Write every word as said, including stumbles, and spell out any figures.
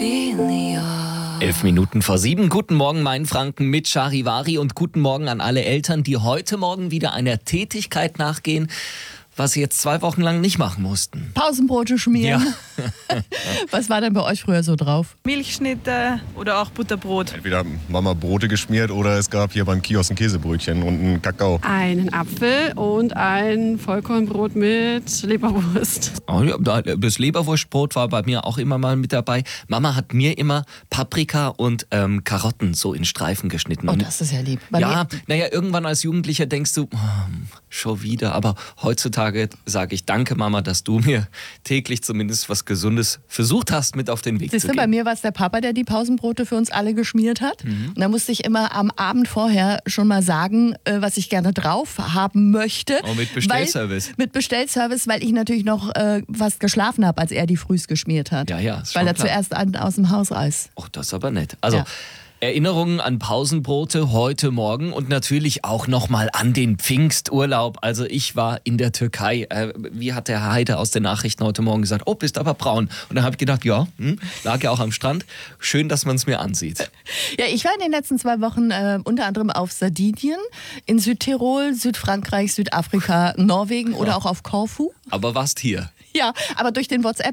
Elf Minuten vor sieben. Guten Morgen, Mainfranken mit Charivari und guten Morgen an alle Eltern, die heute Morgen wieder einer Tätigkeit nachgehen, was sie jetzt zwei Wochen lang nicht machen mussten. Pausenbrote schmieren. Ja. Was war denn bei euch früher so drauf? Milchschnitte oder auch Butterbrot. Entweder hat Mama Brote geschmiert oder es gab hier beim Kiosk ein Käsebrötchen und einen Kakao. Einen Apfel und ein Vollkornbrot mit Leberwurst. Oh ja, das Leberwurstbrot war bei mir auch immer mal mit dabei. Mama hat mir immer Paprika und ähm, Karotten so in Streifen geschnitten. Oh, das ist ja lieb. Bei Ja, mir- naja, irgendwann als Jugendlicher denkst du, oh, schon wieder. Aber heutzutage sage ich, danke Mama, dass du mir täglich zumindest was Gesundes versucht hast, mit auf den Weg Siehst zu du, gehen. bei mir war es der Papa, der die Pausenbrote für uns alle geschmiert hat. Mhm. Und da musste ich immer am Abend vorher schon mal sagen, äh, was ich gerne drauf haben möchte. Oh, mit Bestellservice. Weil, mit Bestellservice, weil ich natürlich noch äh, fast geschlafen habe, als er die frühs geschmiert hat. Ja, ja, ist Weil schon er klar. zuerst an, aus dem Haus reist. Oh, das ist aber nett. Also Ja. Erinnerungen an Pausenbrote heute Morgen und natürlich auch nochmal an den Pfingsturlaub. Also ich war in der Türkei. Äh, wie hat der Herr Heide aus den Nachrichten heute Morgen gesagt? Oh, bist aber braun. Und dann habe ich gedacht, ja, hm, lag ja auch am Strand. Schön, dass man es mir ansieht. Ja, ich war in den letzten zwei Wochen äh, unter anderem auf Sardinien, in Südtirol, Südfrankreich, Südafrika, Norwegen oder auch auf Korfu. Aber warst hier. Ja, aber durch den WhatsApp